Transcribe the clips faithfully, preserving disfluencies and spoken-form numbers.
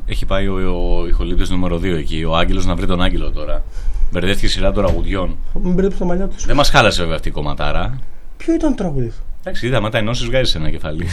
Έχει πάει ο, ο ηχολήπτης νούμερο δύο εκεί. Ο Άγγελος να βρει τον Άγγελο τώρα. Μπερδεύτηκε η σειρά των τραγουδιών. Μην μπερδέψει τα μαλλιά του. Δεν μας χάλασε βέβαια αυτή η κομματάρα. Ποιο ήταν το τραγούδι? Εντάξει, είδα, άμα τα ενώσεις βγάζεις ένα κεφάλι.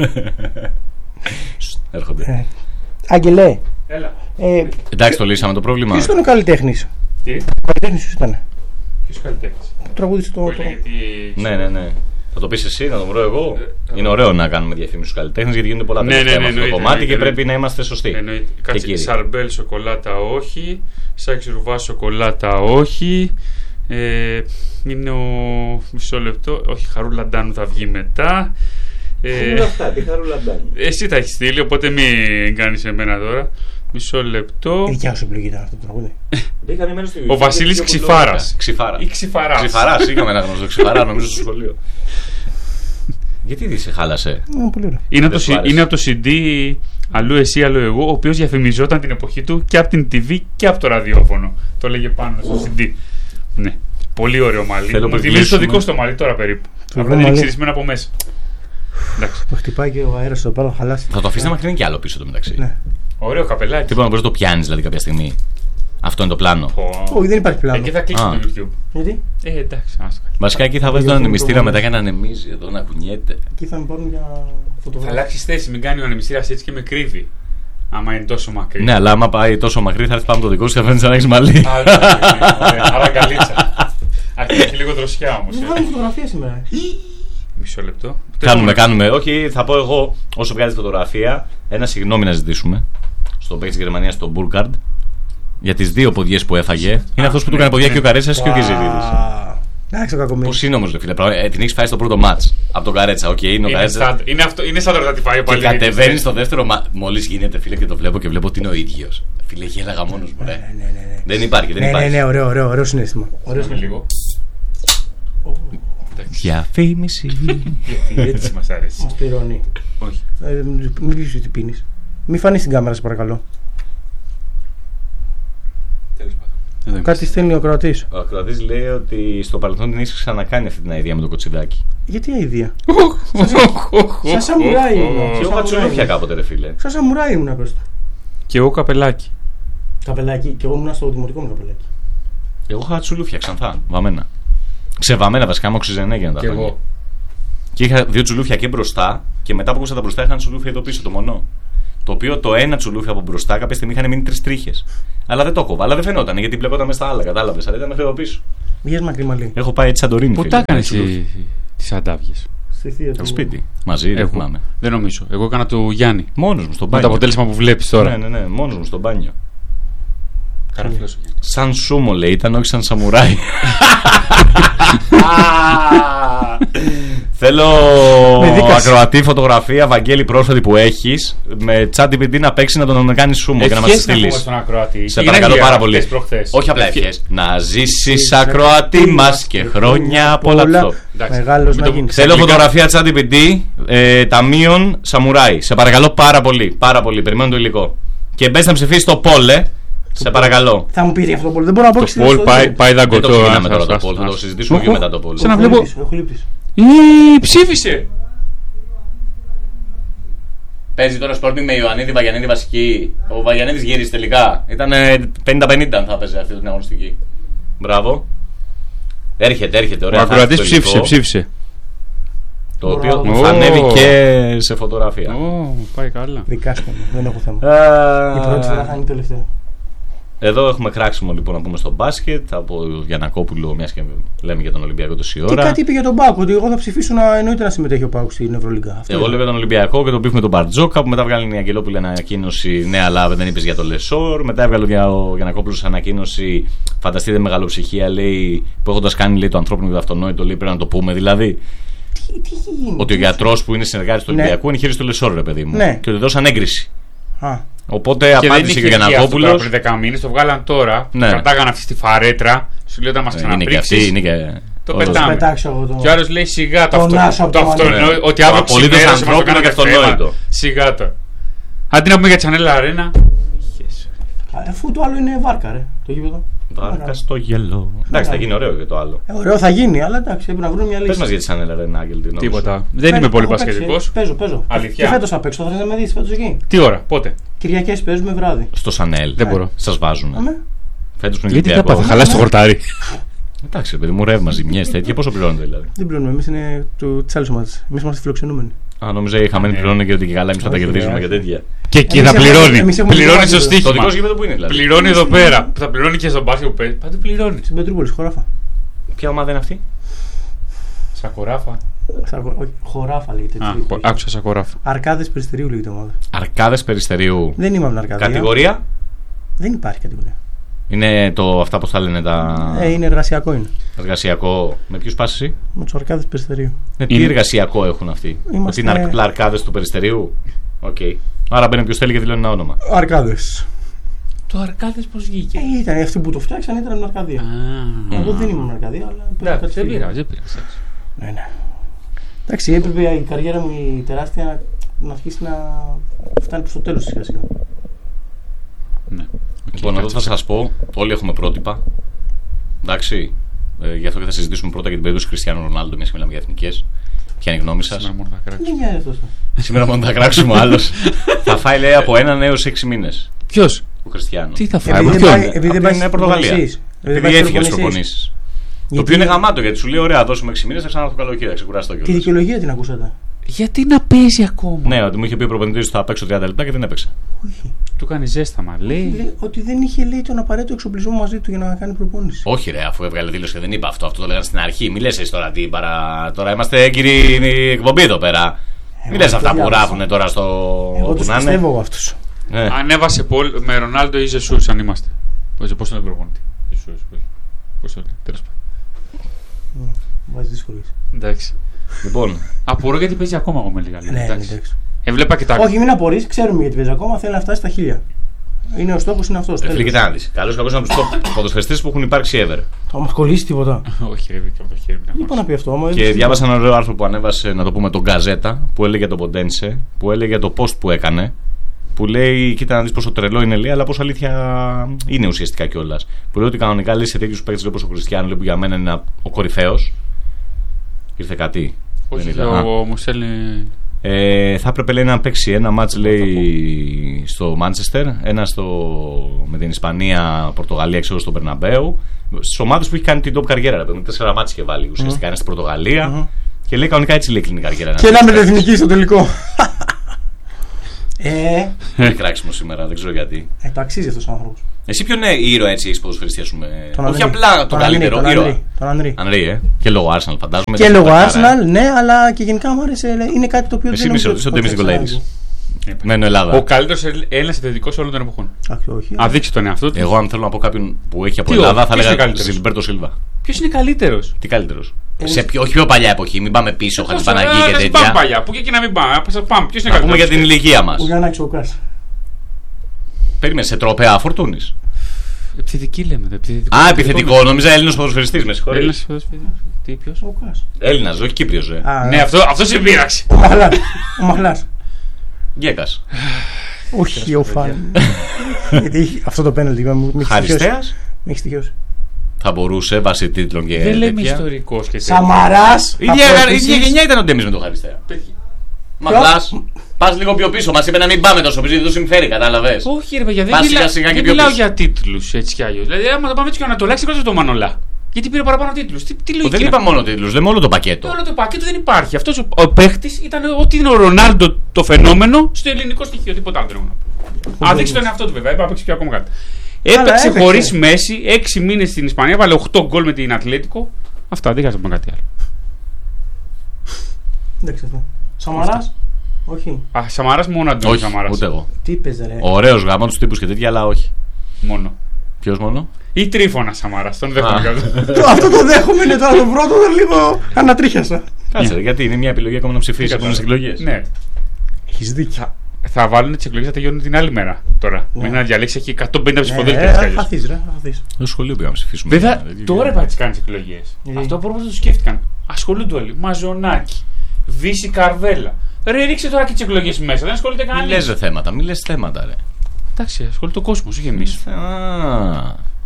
Έρχονται. Ε, Άγγελε. Έλα. Ε, Εντάξει, το λύσαμε το πρόβλημα. Ποιος ήταν ο καλλιτέχνης? Τι? Ο καλλιτέχνης ποιος ήταν? Ποιος καλλιτέχνης? Το τραγούδι στο. Που έλεγε τι- Ναι, ναι, ναι. Θα το πεις εσύ, να το βρω εγώ. Είναι ωραίο να κάνουμε διαφήμιση στους καλλιτέχνες γιατί γίνονται πολλά Ναι, τελευταία ναι, με αυτό το εννοείται, κομμάτι και εννοείται. πρέπει να είμαστε σωστοί. Εννοείται. Και Κάτσε, κύριοι. σαρμπέλ σοκολάτα όχι. Σάξι ρουβά σοκολάτα όχι. Ε, είναι ο. Μισό λεπτό. Όχι, χαρούλα ντάνου θα βγει μετά. Ε, αυτά, τι χαρούλα ντάνου. εσύ τα έχεις στείλει, οπότε μην κάνεις εμένα τώρα. Μισό λεπτό. Η δικιά σου επιλογή ήταν αυτό το τραγούδι. Ο Βασίλης Ξυφάρας. Ξυφάρα. Ή Ξυφαράς. Ξυφαράς, είχαμε ένα γνωστό ξυφαρά νομίζω στο σχολείο. Γιατί δεν σε χάλασε? Είναι πολύ ωραίο. Είναι, Δεν το, σου σι- άρεσε. είναι από το σι ντι Αλλού εσύ, αλλού εγώ, ο οποίος διαφημιζόταν την εποχή του και από την τι βι και από το ραδιόφωνο. Το λέγε πάνω στο σι ντι. Ναι. Πολύ ωραίο μαλλί. Θέλω Μου να θυμίζει το κλείσουμε. δικό στο μαλλί τώρα περίπου. Το Απλά είναι μαλλί. ξυρισμένο από μέσα. Εντάξει. Το χτυπάει και ο αέρας εδώ πέρα, χαλάσει. Θα το αφήσει να μακρύνει κι άλλο πίσω το μεταξύ. Ναι. Ωραίο καπελάκι. Τι μπορεί να το πιάνει δηλαδή κάποια στιγμή. Αυτό είναι το πλάνο. Πω. Όχι, δεν υπάρχει πλάνο. Εκεί θα κλείσει Α. το YouTube. Γιατί? Ε, εντάξει, άστα. Βασικά εκεί θα βάζει τον ανεμιστήρα μετά για να ανεμίζει εδώ, να κουνιέται. Εκεί θα με πάρουν για Θα φωτογραφία. αλλάξει θέση, μην κάνει ο ανεμιστήρας έτσι και με κρύβει. Άμα είναι τόσο μακρύ. Ναι, αλλά άμα πάει τόσο μακρύ θα έρθει πάνω το δικό σου και θα φαίνεται σαν να έχει μαλλί. Α, ναι, ναι, ναι, άρα καλίτσα. Αυτή έχει λίγο δροσιά όμως. Μου ε. βγάλουν φωτογραφία σήμερα. Μισό λεπτό. Κάνουμε, κάνουμε. Όχι, θα πω εγώ όσο βγάζει φωτογραφία, ένα συγγνώμη να ζητήσουμε στον παίκτη τη Γερμανία, στον Μπουρκαρντ, για τι δύο ποδιές που έφαγε. Είναι αυτό που του έκανε ποδιά και ο Καρέτσα και ο Κιζιδίδη. Εντάξει, το κακομοίρη. Πώ είναι όμω, ρε φίλε, πράγμα, ε, την έχει φάει στο πρώτο μάτ από τον Καρέτσα. Οκ, είναι ο Είναι, Καρέτσα. σαν, είναι, αυτό, είναι σαν το ρωτάτι πάει ο Και Παλαιρίτης. κατεβαίνει στο δεύτερο μάτ. Μόλι γίνεται, φίλε, και το βλέπω και βλέπω ότι είναι ο ίδιο. Φίλε, γέλαγα μόνο μου, ρε. Ναι, ναι, ναι. Δεν υπάρχει, δεν Ναι, ναι, υπάρχει. ναι, ωραίο, ωραίο, ωραίο συνέστημα. Ωραίο Συγγνώμη λίγο. Διαφήμιση. Γιατί έτσι μας αρέσει. Μας πληρώνει. Όχι. Ε, Μην πεις τι πίνεις. Μην φανείς στην κάμερα, σε παρακαλώ. Τέλος πάντων. Κάτι στέλνει ο Κροατής. Ο ακροατής λέει ότι στο παρελθόν την έχει ξανακάνει αυτή την αηδία με το κοτσιδάκι. Γιατί αηδία. Σαν σαμουράι ήμουν. Και εγώ είχα τσουλούφια κάποτε, ρε φίλε. Σαν σαμουράι ήμουν πες το. Και εγώ καπελάκι. Καπελάκι. Και εγώ ήμουν στο δημοτικό μου καπελάκι. Εγώ είχα τσουλούφια ξανθά, βαμμένα. Ξεβαμμένα βασικά, μου οξυζενέ για να τα Και χρόνια. εγώ. Και είχα δύο τσουλούφια και μπροστά και μετά που έκοψα τα μπροστά είχαν τσουλούφια εδώ πίσω, το μονό. Το οποίο το ένα τσουλούφι από μπροστά κάποια στιγμή είχαν μείνει τρεις τρίχες. Αλλά δεν το έκοβα, αλλά δεν φαινόταν γιατί μπλεκόταν μέσα στα άλλα, κατάλαβες. Αλλά ήταν μέχρι εδώ πίσω. Βγες μακρύ μαλλί. Έχω πάει έτσι Σαντορίνη. Πού φίλε, τα έκανες τσουλούφι. εσύ τις αντάβιες? Στη θεία Στο του. σπίτι. Μαζί, δεν Εγώ. θυμάμαι. Δεν νομίζω. Εγώ έκανα του Γιάννη. Μόνος μου στο Με μπάνιο. το αποτέλεσμα που βλέπεις τώρα. Ναι, ναι, ναι, μόνος μου στο μπάνιο. Καραφλός ο Γιάννης. Σαν σούμο λέει, ήταν όχι σαν σαμουράι. Θέλω Με δίκασε. ακροατή φωτογραφία, Βαγγέλη, πρόσφατη που έχεις, με ChatGPT να παίξει να τον κάνει σούμο και να μας τη Ευχές να πούμε στείλεις. στον ακροατή. Σε Τι παρακαλώ είναι πάρα αυτές πολύ. προχθές? Όχι απλά Ευχές. ευχές. Να ζήσεις ακροατή μας και χρόνια πολλά. Αυτό. Εντάξει. Μεγάλος Με να το- γίνεις. Θέλω Αγγλικά. φωτογραφία ChatGPT, ε, ταμείων σαμουράι. Σε παρακαλώ πάρα πολύ. Πάρα πολύ. Περιμένω το υλικό. Και μπες να ψηφίσεις το Πολε. Σε παρακαλώ. Θα μου πει αυτό το πόλ. Δεν μπορώ να πω Το και στην Πολ ιστορία. πάει, πάει Δεν δαγκωτό. το ας, ξεκινάμε τώρα ας, το ας, Πολ. Θα το ας. συζητήσουμε και μετά το Πολ. Σαν να Έχω βλέπω- λήπτης, έχω λήπτης. Ή, ψήφισε. Παίζει τώρα Sporting με Ιωαννίδη Βαγιανίδη βασική. Ο Βαγιανίδης γύρισε τελικά. Ήταν πενήντα πενήντα αν θα παίζει αυτή την αγωνιστική. Μπράβο. Έρχεται, έρχεται. Ο Ωραία. θα ακροατής έρθει το ψήφισε, υλικό, ψήφισε. Το οποίο Μπράβο. θα ανέβει Ω. και σε φωτογραφία. Ω, πάει καλά. Δικάστε με, δεν έχω θέμα. Α, Η πρώτη φορά θα είναι η τελευταία. Εδώ έχουμε κράξιμο λοιπόν να πούμε στο μπάσκετ από Γιαννακόπουλο, μια και λέμε για τον Ολυμπιακό τόση Και ώρα. κάτι είπε για τον Πάκο, ότι εγώ θα ψηφίσω να εννοείται να συμμετέχει ο Πάκος στην Ευρωλίγκα. Αυτό Εγώ είναι. λέω για τον Ολυμπιακό και τον πήφ με τον Μπαρτζόκα που μετά βγάλει η Αγγελόπουλη ανακοίνωση. Ναι, αλλά δεν είπε για τον Λεσόρ. Μετά έβγαλε ο Γιαννακόπουλο ανακοίνωση. Φανταστείτε μεγαλοψυχία, λέει, που έχοντα κάνει λέει, το ανθρώπινο και το αυτονόητο, λέει πρέπει να το πούμε δηλαδή. Τι, τι έχει γίνει. Ότι ο γιατρό που είναι συνεργάτη του Ναι. Ολυμπιακού είναι χέρι του Λεσόρ, ρε παιδί μου. Ναι. Και ότι δώσαν έγκριση. Α, Οπότε Και δεν απάντησε είχε και ο βγει αυτό τώρα Γιαννακόπουλο. πριν δέκα μήνες, το βγάλαν τώρα. Ναι. Κρατάγαν αυτή στη φαρέτρα. Σου λέει όταν μας Είναι και αυτή, ξαναπρίξεις. είναι και. Το όλος. πετάμε. πετάξω εγώ το. Και ο άλλος λέει σιγά το Τον αυτό. Άσο από Το το αυτονόητο. Μανέ. Ότι Το αύριο απολύτως ξημέρωσε μας το ανθρώπινο κάνανε και θέμα. αυτονόητο. Σιγά το. Αντί να πούμε για Channel Arena. Α, Αφού το άλλο είναι βάρκα, ρε. Το γήπεδο. Βάρκα στο γελό. Εντάξει, θα γίνει ωραίο για το άλλο. Ε, ωραίο θα γίνει, αλλά εντάξει, πρέπει να βρούμε μια λύση. Πες μας γιατί σαν έλα, ρε Άγγελ, τι νόμιζα. Τίποτα. Δεν είμαι πολύ πασχετικός. Παίζω, παίζω. Αλήθεια. Και φέτος θα παίξω, θα θέλεις να με δεις φέτος εκεί. Τι ώρα, πότε? Κυριακές παίζουμε βράδυ. Στο Σανέλ. Δεν μπορώ. Σας βάζουν. Αμέ. Φέτος που είναι Γιατί τα Κυριακό. πάθα, χαλάσει το χορτάρι. Εντάξει, παιδί μου, ρεύμα, ζημιές τέτοια. Πόσο πληρώνετε δηλαδή? Δεν πληρώνουμε, εμείς είναι του της άλλης ομάδας. Εμείς είμαστε φιλοξενούμενοι. Α, νόμιζα οι χαμένοι πληρώνουν και ότι και καλά εμείς θα τα Όχι, κερδίζουμε ρε, και τέτοια. Και εκεί Εμείς θα έχουμε- πληρώνει. εμείς έχουμε Πληρώνει το στο δικό Το δικό στοίχημα. σου γήπεδο που είναι δηλαδή? Πληρώνει εδώ πέρα. Θα πληρώνει και στον μπάσκετ που παίζει. Πάντε πληρώνει. Στην Πετρούπολη, χωράφα. Ποια ομάδα είναι αυτή? Σακοράφα. Σαρκο- όχι, Χωράφα λέγεται. Α, έτσι, χω- άκουσα Σακοράφα. Αρκάδες Περιστερίου λέγεται η ομάδα. Αρκάδες Περιστερίου. Δεν είμαι από την Αρκαδία. Κατηγορία. Δεν υπάρχει κατηγορία. Είναι το, αυτά που θα λένε τα. Ε, είναι εργασιακό είναι. Εργασιακό. Με ποιους πας εσύ? Με τους Αρκάδες Περιστερίου. Ναι, τι Είναι- εργασιακό έχουν αυτοί? Είμαστε- Ότι είναι αρκ- αρκάδες του Περιστερίου. Οκ. Άρα μπαίνει ποιος θέλει και δηλώνει ένα όνομα. Αρκάδες. Το Αρκάδες πώς βγήκε. Ε, ήταν αυτοί που το φτιάξαν, ήταν από την Αρκαδία. Εγώ δεν ήμουν Αρκαδία, αλλά. πήρα κάτι Δεν φίλοι. πειράζει, δεν πειράζει. Ναι, ναι. Εντάξει, έπρεπε η καριέρα μου η τεράστια να, να αρχίσει να φτάνει προς το τέλος σιγά σιγά. Ναι. Λοιπόν, εδώ θα σας πω, όλοι έχουμε πρότυπα. Εντάξει. Ε, γι' αυτό και θα συζητήσουμε πρώτα για την περίπτωση Κριστιάνου Ρονάλντο, μια και μιλάμε για εθνικές. Ποια είναι η γνώμη σας? Σήμερα μόνο θα κράξω. Δεν νοιάζει αυτό. Σήμερα μόνο θα κράξουμε ο άλλος. Θα φάει, λέει, από έναν έως έξι μήνες Ποιος? ο Κριστιάνου. Τι θα φάει, Επειδή με δεν ποιον? πάει- επειδή δεν Από πάει την στις Πορτογαλία. προπονήσεις. Επειδή πάει στις έφυγε στις προπονήσεις. προπονήσεις. Το Γιατί- οποίο είναι γαμάτο γιατί σου λέει: ωραία, δώσουμε έξι μήνες, θα ξανάρθω το καλοκαίρι, θα ξεκουραστώ Τη κιόλας. δικαιολογία την ακούσατε. Γιατί να παίζει ακόμα. Ναι, ότι μου είχε πει ο προπονητής ότι θα παίξω τριάντα λεπτά και δεν έπαιξα. Όχι. Του κάνει ζέσταμα, λέει. Λέει ότι δεν είχε λέει τον απαραίτητο εξοπλισμό μαζί του για να κάνει προπόνηση. Όχι, ρε, αφού έβγαλε δήλωση και δεν είπα αυτό. Αυτό το λέγανε στην αρχή. Μη λες εσύ τώρα τι παρά. Τώρα είμαστε έγκυροι εκπομπή εδώ πέρα. Μη λες το αυτά που διάβασα. γράφουν τώρα στο. Εγώ όπου τους να είναι. πιστεύω εγώ αυτούς. Ε, Ανέβασε Πολ με Ρονάλντο ή Ζεσούς αν είμαστε. Πώς το λένε προπονητή. Ζεσούς, πώς το λένε. Τέλος πάντων. Βάζει δύσκολες. Εντάξει. Λοιπόν, Απορώ γιατί παίζει ακόμα εγώ με λίγα λίγα. Ναι, Εντάξει. εντάξει. Έβλεπα και τα. Όχι, μην απορείς, ξέρουμε γιατί παίζει ακόμα, θέλει να φτάσει στα χίλια. Είναι ο στόχος, είναι αυτός. ρε φίλε, κοιτά να δεις. Καλώς κακώς είναι από τους top ποδοσφαιριστές που έχουν υπάρξει ever. Θα μας κολλήσει τίποτα. Όχι, ρε, και από το χέρι μου. Δεν είπα να πει αυτό. άμα Και δεν- διάβασα ένα ωραίο άρθρο που ανέβασε, να το πούμε, τον Γκαζέτα, που έλεγε για τον Ποντένσε, που έλεγε για το post που έκανε. Που λέει, κοίτα να δεις πόσο τρελό είναι, λέει, αλλά πόσο αλήθεια είναι ουσιαστικά κιόλας. Που λέει ότι κανονικά λέει σε τέτοιους παίκτες όπως ο Κριστιάνου, λέει, που για μένα είναι ο κορυφαίος. Ήρθε κάτι. Όχι, Δεν είδα. Α. ο, μου στέλνει. Ε, θα έπρεπε λέει, να παίξει ένα μάτς λέει, στο Μάντσεστερ, ένα στο, με την Ισπανία, Πορτογαλία, ξέρω στο Μπερναμπέου. Στις ομάδες που έχει κάνει την top καριέρα. Δηλαδή, τέσσερα μάτς είχε βάλει ουσιαστικά. Mm. Ένα στην Πορτογαλία. Μμμ. Και λέει κανονικά έτσι λέει κλείνει η καριέρα. Και ένα με την εθνική στο τελικό. Ε, Είναι κράξιμο σήμερα, δεν ξέρω γιατί. ε, το αξίζει αυτός ο άνθρωπος. Εσύ ποιον είναι ήρωα έτσι έχεις ποδοσφαιριστή, ας πούμε. Τον Όχι Ανρί. απλά τον Τον καλύτερο Ανρί, τον ήρωα. Ανρί, τον Ανρί. Ανρί, ε. Και λόγω Arsenal φαντάζομαι. Και δεν λόγω είναι τακάρα, ε. Arsenal, ναι, αλλά και γενικά μου άρεσε. λέει, Είναι κάτι το οποίο Εσύ δεν μη σε νομίζω ρωτήσω, ότι ο Ντέμις θα Νικολαίδης. ξαναδεί. Μένω Ελλάδα. Ο καλύτερος Έλληνας επιθετικός όλων των εποχών. Αχ, όχι. Α, δείξει τον εαυτό του. Εγώ, αν θέλω να πω κάποιον που έχει από Τι, Ελλάδα, ο- θα ποιος είναι έλεγα καλύτερος? Ζιλμπέρτο Σίλβα. Ποιος είναι καλύτερος? Τι καλύτερος. Ε, Σε πιο, όχι πιο παλιά εποχή, μην πάμε πίσω, Χατζηπαναγή και Πάμε τέτοια. παλιά. Πού και εκεί να μην πάμε. Ας πάμε. Ποιος είναι Να πούμε καλύτερος? για την ηλικία μας. Ο Γιάννακης ο Κάς. Περίμενε, σε τροπέα φορτούνης. Επιθετική λέμε. Επιθετικό. Α, επιθετικό, νόμιζα Έλληνος ποδοσφαιριστής, με συγχωρείς. Έλληνας ποδοσφαιριστής. Τι, ποιος? Ο Κάς. Έλληνας, όχι Κύπριος, ε. Α, Ναι, αυτό, αυτό σε πείραξε. Ο Μαχλάς. Ο Μαχλάς. Γκέκας. Όχι, ο Φαν. Γιατί έχει- αυτό το πέναλτι με έχει στοιχειώσει. Χαριστέας. Με έχει στοιχειώσει. Θα μπορούσε βάσει τίτλων και. Δεν λέμε τέτοια. ιστορικός και τέτοια. Σαμαράς. Η ίδια, η ίδια γενιά ήταν ο Ντέμις με τον Χαριστέα. Μαγλάς, πας λίγο πιο πίσω. Μας είπε να μην πάμε τόσο πίσω, δεν του συμφέρει, κατάλαβες. Όχι, ρε παιδιά, δεν, Πας μιλά, σιγά σιγά και δεν πιο μιλάω πίσω. για τίτλους έτσι κι αλλιώς. Δηλαδή, άμα το πάμε έτσι και ο Ανατολάκης, κάτσε το Μανολά. Γιατί πήρε παραπάνω τίτλους. Τι, τι λογική Δεν είναι είπα αυτή? μόνο τίτλους, λέμε όλο το πακέτο. Όλο το πακέτο δεν υπάρχει. Αυτός ο, ο παίχτης ήταν ό,τι είναι ο Ρονάλντο το φαινόμενο στο ελληνικό στοιχείο. Τίποτα άλλο δεν έχω να πω. Α, δείξει τον εαυτό του βέβαια. Είπα να παίξει πιο ακόμα κάτι. Έπαιξε έπαιξε. χωρίς Μέση έξι μήνες στην Ισπανία, βάλε οκτώ γκολ με την Ατλέτικο. Αυτά, δεν χρειάζεται να πω κάτι άλλο. Εντάξει αυτό. Σαμαράς. Όχι. Α, Σαμαράς μόνο Αντώνη Όχι, Σαμαράς. ούτε εγώ. Τι παίζε ρε. Ωραίος γαμών του τύπους και τέτοια, αλλά όχι. Μόνο. Ποιος μόνο? Ή Τρίφωνα Σαμαράς, τον δέχομαι Α. κάτω. Το- Αυτό το δέχομαι είναι τώρα το πρώτο, λίγο ανατρίχιασα. Κάτσε, ρε, γιατί είναι μια επιλογή ακόμα να ψηφίσει από τις εκλογές. Ναι. Έχεις δίκιο. Θα βάλουν τις εκλογές, θα τελειώνουν την άλλη μέρα τώρα. Ναι. Μέχρι να διαλέξει έχει εκατόν πενήντα ψηφοδέλτια. Ε, έτσι κι Θα αλλιώς. χαθείς ρε, θα χαθείς. Στο σχολείο πήγαμε να ψηφίσουμε. Βέβαια, Δηλαδή, τώρα για- πρέπει να τις κάνεις εκλογές. Γιατί? Αυτό που το σκέφτηκαν. Ασχολούνται όλοι. Μαζονάκι, Βύση Καρβέλα. Ρε, ρίξε τώρα και τις εκλογές μέσα. Δεν ασχολείται Μη κανείς. λες ρε θέματα, μη λες θέματα ρε. Εντάξει, ασχολείται ο κόσμος, όχι εμείς. Α,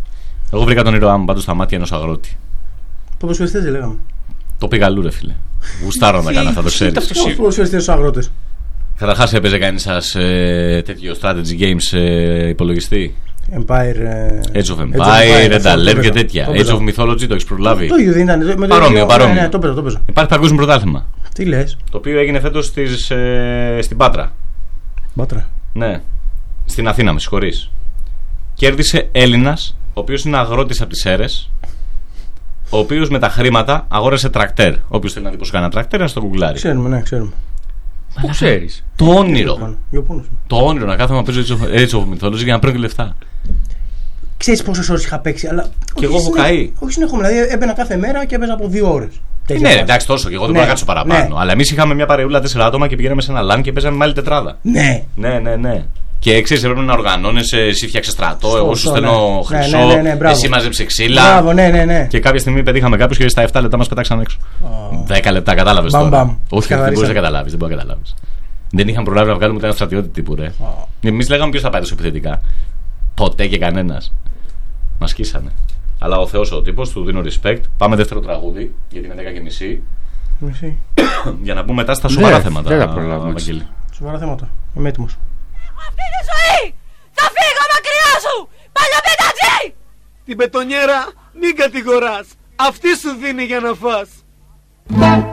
Εγώ βρήκα τον ήρωά μου πάντως στα μάτια ενός αγρότη. Ποδοσφαιριστές δεν λέγαμε. Το πήγα αλλού, ρε φίλε. Γουστάρω να κάνω αυτά, το ξέρεις. Πώς ποδοσφαιριστές στους αγρότες. Καταρχάς έπαιζε κανείς σας ε, τέτοιο strategy games ε, υπολογιστή. Empire. Age of Empire, Red Alert και τέτοια. Age of Mythology, το έχεις προλάβει. Το ίδιο δεν ήταν. Παρόμοιο, παρόμοιο. Ναι, ναι, το παίζω, το παίζω. Υπάρχει παγκόσμιο πρωτάθλημα. Τι λες. Το οποίο έγινε φέτος στις, ε, στην Πάτρα. Πάτρα. Ναι. Στην Αθήνα, με συγχωρείς. Κέρδισε Έλληνας, ο οποίος είναι αγρότης από τις Σέρρες, ο οποίος με τα χρήματα αγόρασε τρακτέρ. Όποιος θέλει να δει πώς κάνει ένα τρακτέρ, να στο γκουγκλάρει. Ξέρουμε, ναι, ξέρουμε. Πού ξέρεις. Το όνειρο. Το όνειρο να κάθομαι να παίζω Age of Mythology για να παίρνω και λεφτά. Ξέρεις πόσες ώρες είχα παίξει, αλλά. Και εγώ έχω καεί. Όχι συνεχόμενα. Δηλαδή έμπαινα κάθε μέρα και έπαιζα από δύο ώρες. Ναι, εντάξει, τόσο και εγώ δεν μπορώ να κάτσω παραπάνω. Αλλά εμείς είχαμε μια παρεούλα τέσσερα άτομα και πηγαίναμε σε ένα λαν και παίζαμε με άλλη τετράδα. Ναι. Ναι, ναι, ναι. Και ξέρεις, έπρεπε να οργανώνεσαι, εσύ φτιάξε στρατό, Σωστό, εγώ σου ναι. στέλνω χρυσό, Ναι, ναι, ναι, ναι, εσύ μάζεψε ξύλα. Μπράβο, ναι, ναι, ναι. Και κάποια στιγμή πετύχαμε κάποιους και στα επτά λεπτά μας πετάξαν έξω. Oh. δέκα λεπτά, κατάλαβες τώρα. Μπαμ. Όχι, δεν μπορείς να καταλάβεις, δεν μπορεί να καταλάβεις. Δεν είχαν προλάβει να βγάλουμε ούτε ένα στρατιώτη τύπου, ρε. Oh. Εμείς λέγαμε ποιος θα πάει τόσο επιθετικά. Ποτέ και κανένας. Μας σκίσανε. Αλλά ο Θεός ο τύπος, του δίνω respect. Πάμε δεύτερο τραγούδι, γιατί είναι δέκα και μισή. Μισή. Για να πούμε μετά στα σοβαρά ναι, θέματα. Δεν θα προλάβουμε. Σοβαρά θέματα. Είμαι έτοιμος. Αυτή τη ζωή! Θα φύγω μακριά σου! Παλιοπέτατζη! Την πετονιέρα μην κατηγοράς. Αυτή σου δίνει για να φας.